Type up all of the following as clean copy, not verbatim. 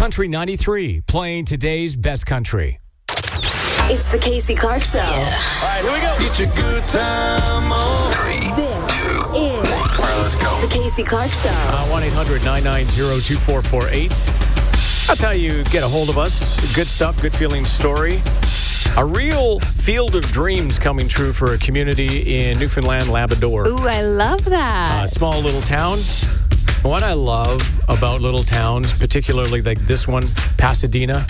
Country 93, playing today's best country. It's the Casey Clark Show. All right, here we go. Get your good time on. This is All right, let's go. the Casey Clark Show. 1-800-990-2448. That's how you get a hold of us. Good stuff, good feeling story. A real field of dreams coming true for a community in Newfoundland, Labrador. Ooh, I love that. A small little town. What I love about little towns, particularly like this one, Pasadena,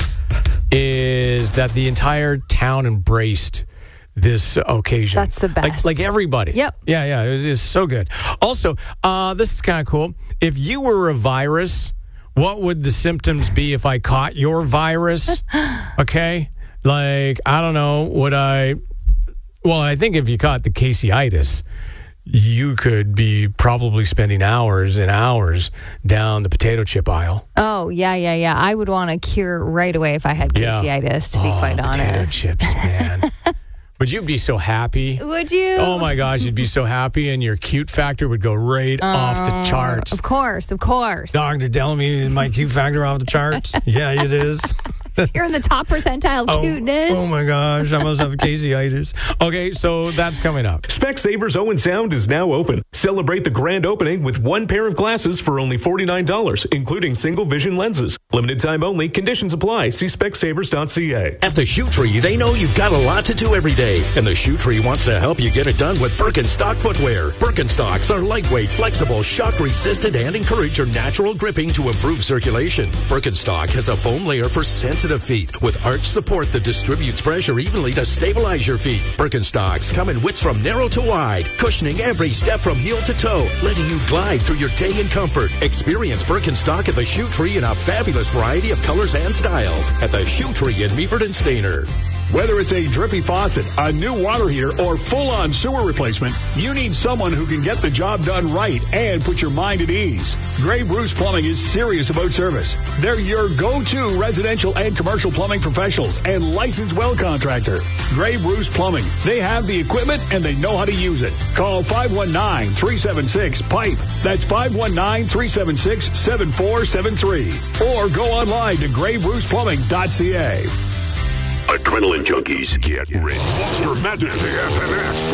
is that the entire town embraced this occasion. That's the best. Like everybody. Yep. Yeah, it's so good. Also, this is kind of cool. If you were a virus, what would the symptoms be if I caught your virus? Okay? Like, I don't know, I think if you caught the Casey-itis, you could be probably spending hours and hours down the potato chip aisle. Oh, yeah. I would want a cure right away if I had Casey-itis, to be quite honest. Potato chips, man. But you'd be so happy. Would you? Oh, my gosh, you'd be so happy, and your cute factor would go right off the charts. Of course. Doctor telling me my cute factor off the charts? Yeah, it is. You're in the top percentile cuteness. Oh my gosh, I must have Casey-itis. Okay, so that's coming up. Specsavers Owen Sound is now open. Celebrate the grand opening with one pair of glasses for only $49, including single vision lenses. Limited time only. Conditions apply. See specsavers.ca. At the Shoe Tree, they know you've got a lot to do every day, and the Shoe Tree wants to help you get it done with Birkenstock footwear. Birkenstocks are lightweight, flexible, shock-resistant, and encourage your natural gripping to improve circulation. Birkenstock has a foam layer for sensitive feet with arch support that distributes pressure evenly to stabilize your feet. Birkenstocks come in widths from narrow to wide, cushioning every step from heel to toe, letting you glide through your day in comfort. Experience Birkenstock at the Shoe Tree in a fabulous variety of colors and styles at the Shoe Tree in Meaford and Stayner. Whether it's a drippy faucet, a new water heater, or full-on sewer replacement, you need someone who can get the job done right and put your mind at ease. Gray Bruce Plumbing is serious about service. They're your go-to residential and commercial plumbing professionals and licensed well contractor. Gray Bruce Plumbing. They have the equipment and they know how to use it. Call 519-376-PIPE. That's 519-376-7473. Or go online to graybruceplumbing.ca. Adrenaline junkies, get ready. Monster Madness AFMX